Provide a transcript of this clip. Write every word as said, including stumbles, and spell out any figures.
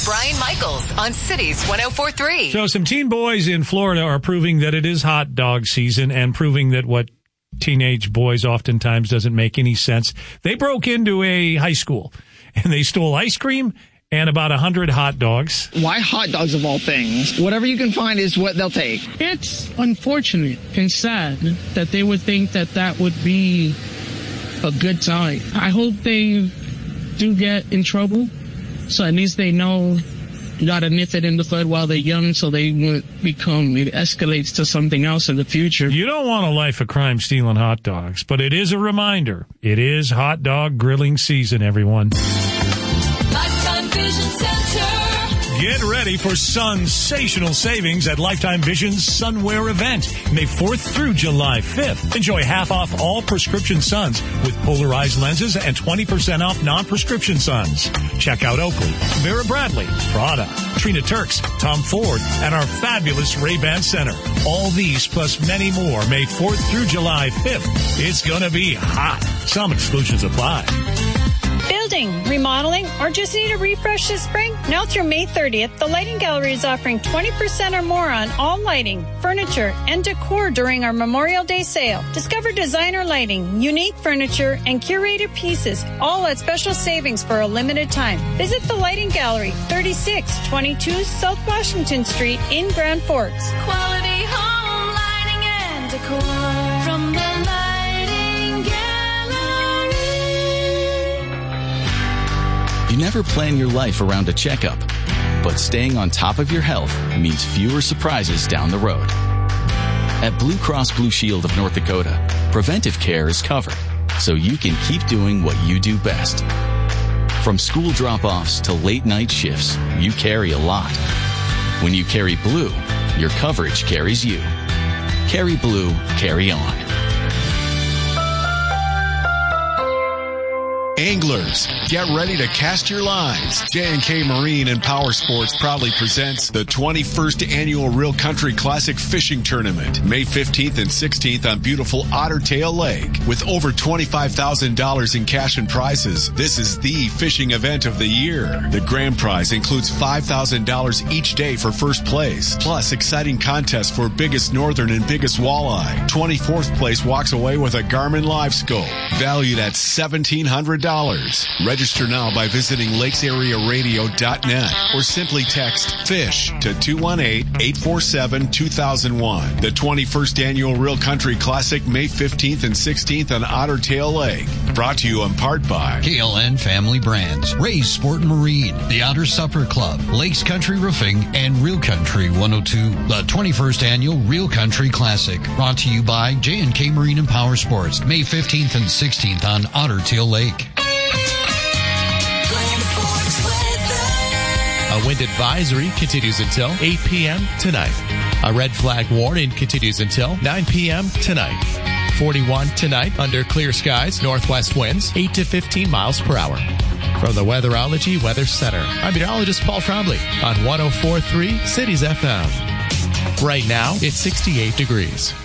Brian Michaels on Cities one oh four point three. So some teen boys in Florida are proving that it is hot dog season and proving that what teenage boys oftentimes doesn't make any sense. They broke into a high school and they stole ice cream and about one hundred hot dogs. Why hot dogs of all things? Whatever you can find is what they'll take. It's unfortunate and sad that they would think that that would be a good time. I hope they do get in trouble, so at least they know you gotta nip it in the bud while they're young so they won't become, it escalates to something else in the future. You don't want a life of crime stealing hot dogs, but it is a reminder. It is hot dog grilling season, everyone. Lifetime Vision Center. Get ready for sensational savings at Lifetime Vision's Sunwear event, May fourth through July fifth. Enjoy half off all prescription suns with polarized lenses and twenty percent off non-prescription suns. Check out Oakley, Vera Bradley, Prada, Trina Turks, Tom Ford, and our fabulous Ray-Ban Center. All these plus many more, May fourth through July fifth. It's gonna be hot. Some exclusions apply. Building, remodeling, or just need a refresh this spring? Now through May thirtieth, the Lighting Gallery is offering twenty percent or more on all lighting, furniture, and decor during our Memorial Day sale. Discover designer lighting, unique furniture, and curated pieces, all at special savings for a limited time. Visit the Lighting Gallery, thirty-six twenty-two South Washington Street in Grand Forks. Quality home lighting and decor from the Lighting Gallery. You never plan your life around a checkup, but staying on top of your health means fewer surprises down the road. At Blue Cross Blue Shield of North Dakota, preventive care is covered, so you can keep doing what you do best. From school drop-offs to late-night shifts, you carry a lot. When you carry Blue, your coverage carries you. Carry Blue, carry on. Anglers, get ready to cast your lines. J and K Marine and Power Sports proudly presents the twenty-first Annual Real Country Classic Fishing Tournament, May fifteenth and sixteenth on beautiful Otter Tail Lake. With over twenty-five thousand dollars in cash and prizes, this is the fishing event of the year. The grand prize includes five thousand dollars each day for first place, plus exciting contests for biggest northern and biggest walleye. twenty-fourth place walks away with a Garmin Live Scope, valued at seventeen hundred dollars. Register now by visiting lakes area radio dot net or simply text FISH to two one eight, eight four seven, two thousand one. The twenty-first Annual Real Country Classic, May fifteenth and sixteenth on Otter Tail Lake. Brought to you in part by K L N Family Brands, Ray's Sport and Marine, the Otter Supper Club, Lakes Country Roofing, and Real Country one oh two. The twenty-first Annual Real Country Classic, brought to you by J and K Marine and Power Sports, May fifteenth and sixteenth on Otter Tail Lake. A wind advisory continues until eight p.m. tonight. A red flag warning continues until nine p.m. tonight. forty-one tonight under clear skies, northwest winds, eight to fifteen miles per hour. From the Weatherology Weather Center, I'm meteorologist Paul Trombley on one oh four point three Cities F M. Right now, it's sixty-eight degrees.